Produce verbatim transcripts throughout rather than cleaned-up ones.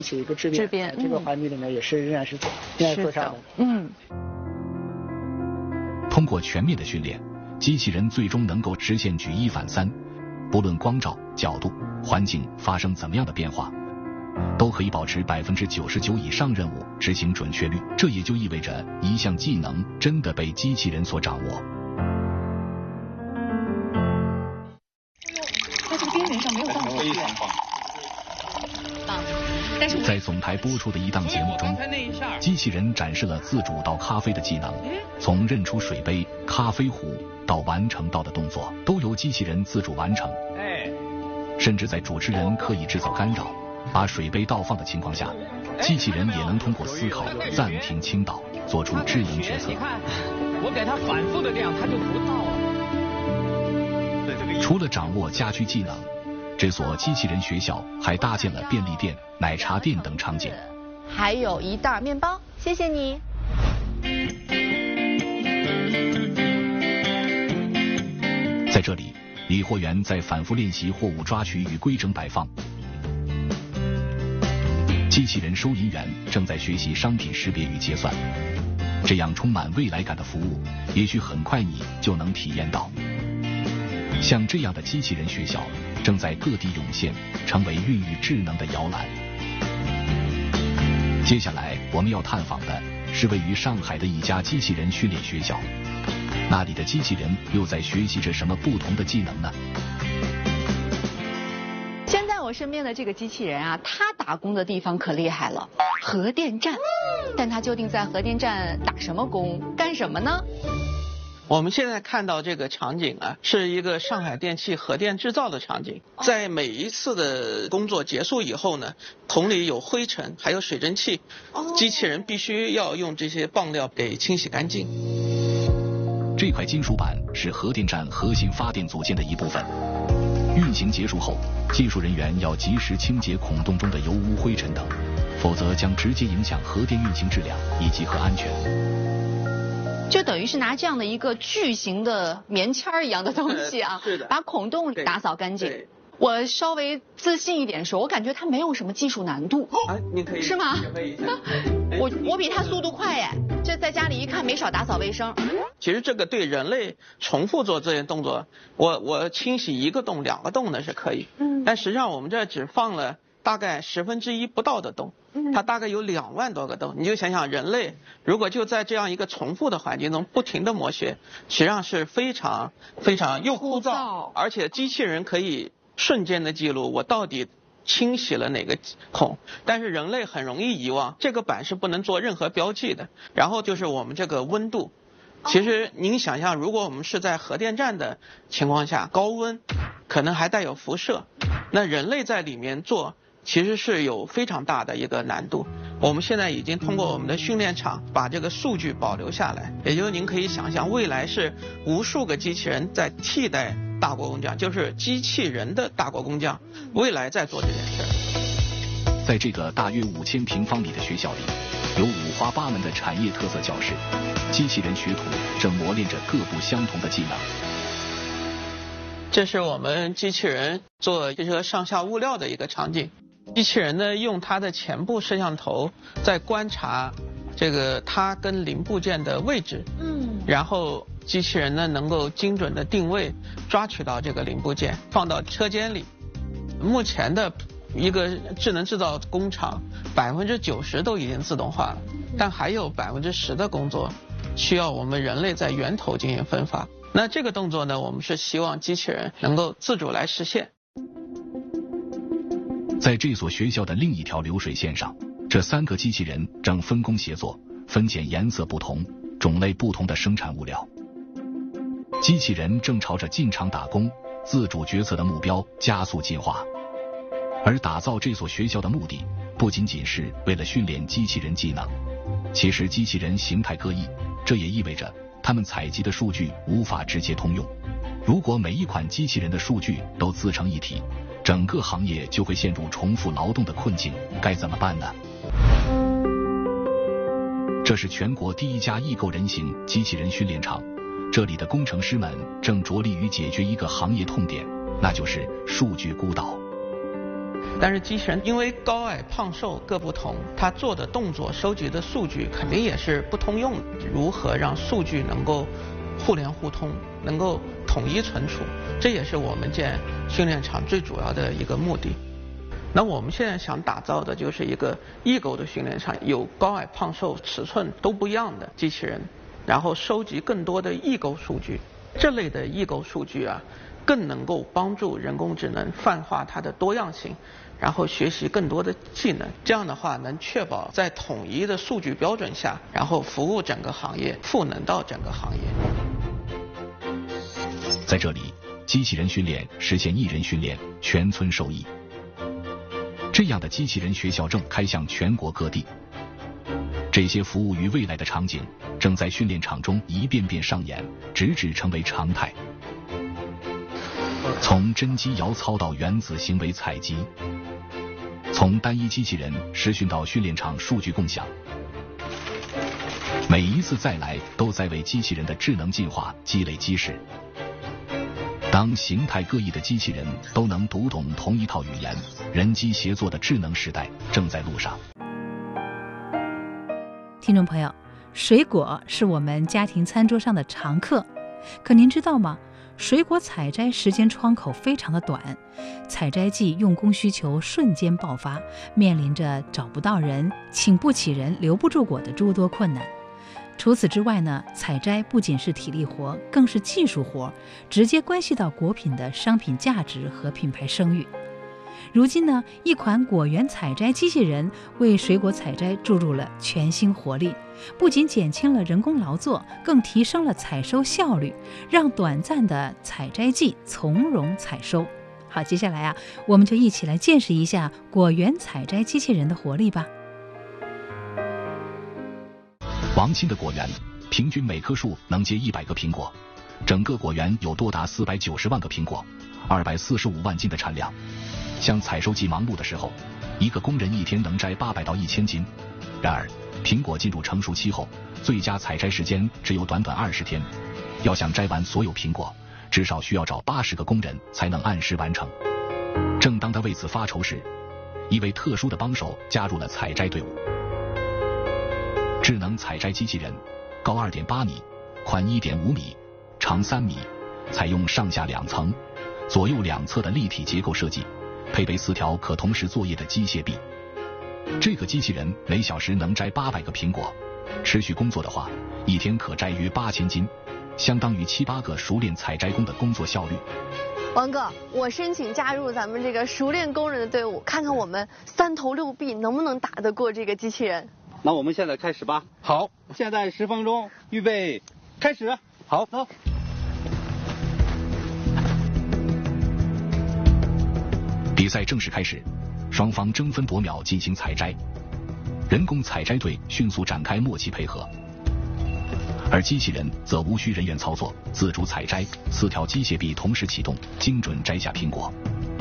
起一个质变， 质变、 嗯、这个环节里面也是仍然是仍然做上的。 嗯。 通过全面的训练，机器人最终能够实现举一反三，不论光照、角度、环境发生怎么样的变化，都可以保持百分之九十九以上任务执行准确率。这也就意味着一项技能真的被机器人所掌握。 在这个边缘上没有到非常棒。 但是在总台播出的一档节目中，机器人展示了自主倒咖啡的技能，从认出水杯、咖啡壶到完成倒的动作，都由机器人自主完成。甚至在主持人刻意制造干扰，把水杯倒放的情况下，机器人也能通过思考暂停倾倒，做出智能决策。 你看，我给他反复的这样，他就不倒了。 除了掌握家居技能，这所机器人学校还搭建了便利店、奶茶店等场景。 还有一袋面包，谢谢你。 在这里，理货员在反复练习货物抓取与规整摆放。机器人收银员正在学习商品识别与结算。这样充满未来感的服务，也许很快你就能体验到。像这样的机器人学校正在各地涌现，成为孕育智能的摇篮。接下来我们要探访的是位于上海的一家机器人训练学校，那里的机器人又在学习着什么不同的技能呢？ 现在我身边的这个机器人啊，它打工的地方可厉害了，核电站。但它究竟在核电站打什么工，干什么呢？ 我们现在看到这个场景啊，是一个上海电气核电制造的场景。在每一次的工作结束以后呢，桶里有灰尘，还有水蒸气，机器人必须要用这些棒料给清洗干净。 这块金属板是核电站核心发电组件的一部分。运行结束后，技术人员要及时清洁孔洞中的油污、灰尘等，否则将直接影响核电运行质量以及和安全。 就等于是拿这样的一个巨型的棉签儿一样的东西啊， 是的， 把孔洞打扫干净。我稍微自信一点说，我感觉它没有什么技术难度。 啊，你可以是吗？我我比它速度快哎，这在家里一看没少打扫卫生。 其实这个对人类重复做这些动作，我我清洗一个洞、两个洞呢是可以，嗯，但实际上我们这只放了大概十分之一不到的洞。它大概有两万多个洞，你就想想人类如果就在这样一个重复的环境中不停的磨学，实际上是非常非常又枯燥，而且机器人可以瞬间的记录我到底清洗了哪个孔，但是人类很容易遗忘，这个板是不能做任何标记的。然后就是我们这个温度，其实您想象如果我们是在核电站的情况下，高温可能还带有辐射，那人类在里面做其实是有非常大的一个难度。我们现在已经通过我们的训练场把这个数据保留下来，也就是您可以想象未来是无数个机器人在替代大国工匠，就是机器人的大国工匠未来在做这件事。 在这个大约五千平方米的学校里，有五花八门的产业特色教室，机器人学徒正磨练着各不相同的技能。 这是我们机器人做汽车上下物料的一个场景。机器人呢，用它的前部摄像头在观察这个它跟零部件的位置，嗯，然后机器人呢能够精准的定位，抓取到这个零部件，放到车间里。目前的一个智能制造工厂，百分之九十都已经自动化了，但还有百分之十的工作需要我们人类在源头进行分发。那这个动作呢，我们是希望机器人能够自主来实现。 在这所学校的另一条流水线上，这三个机器人正分工协作，分拣颜色不同、种类不同的生产物料。机器人正朝着进厂打工、自主决策的目标加速进化。而打造这所学校的目的，不仅仅是为了训练机器人技能。其实机器人形态各异，这也意味着他们采集的数据无法直接通用。如果每一款机器人的数据都自成一体，整个行业就会陷入重复劳动的困境，该怎么办呢？这是全国第一家异构人形机器人训练场，这里的工程师们正着力于解决一个行业痛点，那就是数据孤岛。 但是机器人因为高矮胖瘦各不同，它做的动作、收集的数据肯定也是不通用的。如何让数据能够互联互通，能够统一存储，这也是我们建训练场最主要的一个目的。那我们现在想打造的就是一个异构的训练场，有高矮胖瘦、尺寸都不一样的机器人，然后收集更多的异构数据。这类的异构数据啊，更能够帮助人工智能泛化它的多样性，然后学习更多的技能。这样的话，能确保在统一的数据标准下，然后服务整个行业，赋能到整个行业。 在这里，机器人训练实现一人训练，全村受益。这样的机器人学校正开向全国各地。这些服务于未来的场景正在训练场中一遍遍上演，直至成为常态。从真机摇操到原子行为采集，从单一机器人实训到训练场数据共享，每一次再来都在为机器人的智能进化积累基石。当形态各异的机器人都能读懂同一套语言，人机协作的智能时代正在路上。 听众朋友，水果是我们家庭餐桌上的常客，可您知道吗？水果采摘时间窗口非常的短，采摘季用工需求瞬间爆发，面临着找不到人、请不起人、留不住果的诸多困难。除此之外呢，采摘不仅是体力活，更是技术活，直接关系到果品的商品价值和品牌声誉。如今呢，一款果园采摘机器人为水果采摘注入了全新活力，不仅减轻了人工劳作，更提升了采收效率，让短暂的采摘季从容采收。好，接下来啊，我们就一起来见识一下果园采摘机器人的活力吧。 王鑫的果园平均每棵树能结一百个苹果，整个果园有多达四百九十万个苹果，二百四十五万斤的产量。像采收季忙碌的时候，一个工人一天能摘八百到一千斤。然而，苹果进入成熟期后，最佳采摘时间只有短短二十天。要想摘完所有苹果，至少需要找八十个工人才能按时完成。正当他为此发愁时，一位特殊的帮手加入了采摘队伍。智能采摘机器人，高 二点八米，宽 一点五米，长三米，采用上下两层、左右两侧的立体结构设计，配备四条可同时作业的机械臂。这个机器人每小时能摘八百个苹果，持续工作的话，一天可摘约八千斤，相当于七八个熟练采摘工的工作效率。 王哥，我申请加入咱们这个熟练工人的队伍，看看我们三头六臂能不能打得过这个机器人。 那我们现在开始吧。好，现在十分钟，预备，开始。好，走。 比赛正式开始，双方争分夺秒进行采摘，人工采摘队迅速展开默契配合，而机器人则无需人员操作，自主采摘，四条机械臂同时启动，精准摘下苹果。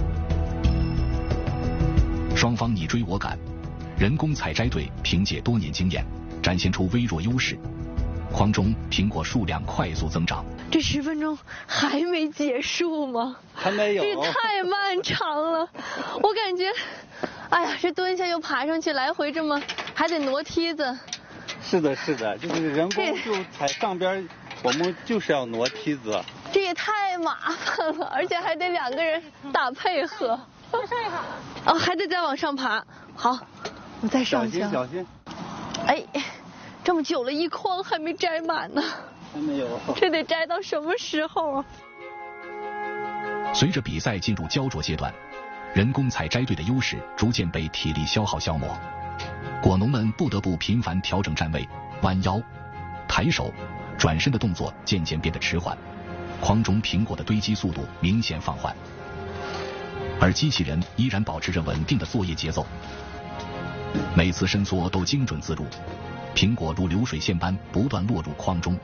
双方你追我赶，人工采摘队凭借多年经验，展现出微弱优势。筐中苹果数量快速增长。 这十分钟还没结束吗？ 还没有， 这太漫长了。我感觉，哎呀，这蹲下又爬上去，来回这么还得挪梯子。 是的，是的，就是人工就采上边，我们就是要挪梯子。 这也太麻烦了，而且还得两个人打配合。再上一下。哦，还得再往上爬。好，我再上去。 小心，小心。 哎，这么久了，一筐还没摘满呢。 还没有， 这得摘到什么时候啊？ 随着比赛进入焦灼阶段，人工采摘队的优势逐渐被体力消耗消磨，果农们不得不频繁调整站位、弯腰、抬手、转身的动作渐渐变得迟缓，筐中苹果的堆积速度明显放缓，而机器人依然保持着稳定的作业节奏，每次伸缩都精准自如，苹果如流水线般不断落入筐中。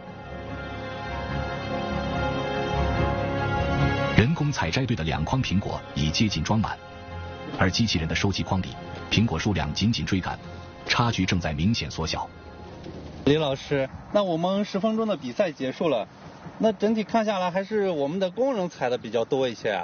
人工采摘队的两筐苹果已接近装满，而机器人的收集筐里苹果数量紧紧追赶，差距正在明显缩小。 李老师，那我们十分钟的比赛结束了，那整体看下来还是我们的工人采的比较多一些啊。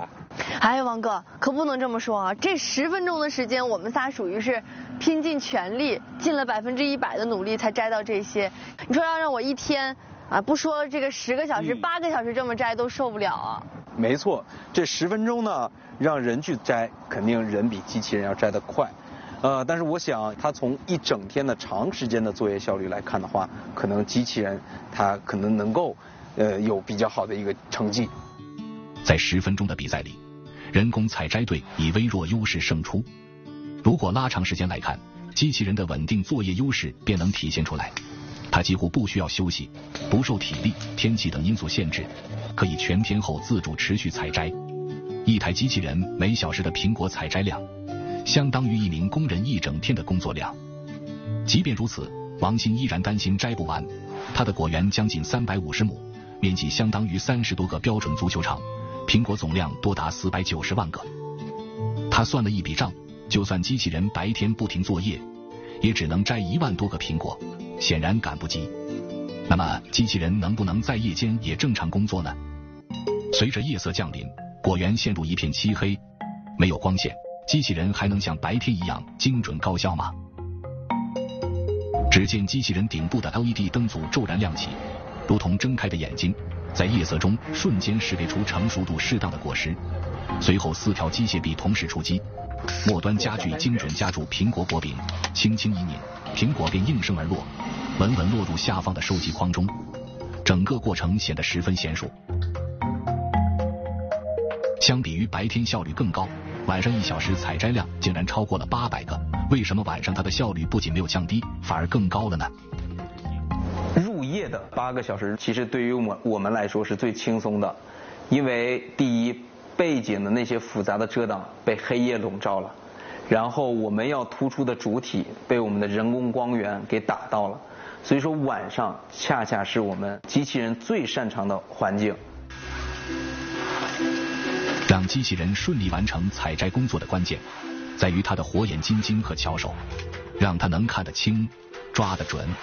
哎，王哥，可不能这么说啊！这十分钟的时间，我们仨属于是拼尽全力，尽了百分之一百的努力才摘到这些。你说要让我一天啊，不说这个十个小时、八、嗯、个小时这么摘都受不了啊！ 没错，这十分钟呢，让人去摘，肯定人比机器人要摘得快。呃，但是我想，它从一整天的长时间的作业效率来看的话，可能机器人它可能能够呃有比较好的一个成绩。 在十分钟的比赛里，人工采摘队以微弱优势胜出。如果拉长时间来看，机器人的稳定作业优势便能体现出来。它几乎不需要休息，不受体力、天气等因素限制，可以全天候自主持续采摘。一台机器人每小时的苹果采摘量，相当于一名工人一整天的工作量。即便如此，王鑫依然担心摘不完。他的果园将近三百五十亩，面积相当于三十多个标准足球场，苹果总量多达四百九十万个。他算了一笔账，就算机器人白天不停作业，也只能摘一万多个苹果，显然赶不及。那么机器人能不能在夜间也正常工作呢？随着夜色降临，果园陷入一片漆黑，没有光线，机器人还能像白天一样精准高效吗？只见机器人顶部的 L E D 灯组骤然亮起，如同睁开的眼睛，在夜色中瞬间识别出成熟度适当的果实。随后四条机械臂同时出击，末端夹具精准夹住苹果果柄，轻轻一拧，苹果便应声而落，稳稳落入下方的收集筐中。整个过程显得十分娴熟。相比于白天效率更高，晚上一小时采摘量竟然超过了八百个。为什么晚上它的效率不仅没有降低，反而更高了呢？ 入夜的八个小时，其实对于我我们来说是最轻松的，因为第一，背景的那些复杂的遮挡被黑夜笼罩了，然后我们要突出的主体被我们的人工光源给打到了，所以说晚上恰恰是我们机器人最擅长的环境。 让机器人顺利完成采摘工作的关键，在于它的火眼金睛和巧手，让它能看得清，抓得准。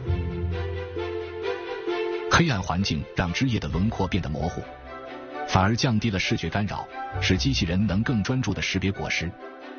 黑暗环境让枝叶的轮廓变得模糊，反而降低了视觉干扰，使机器人能更专注地识别果实。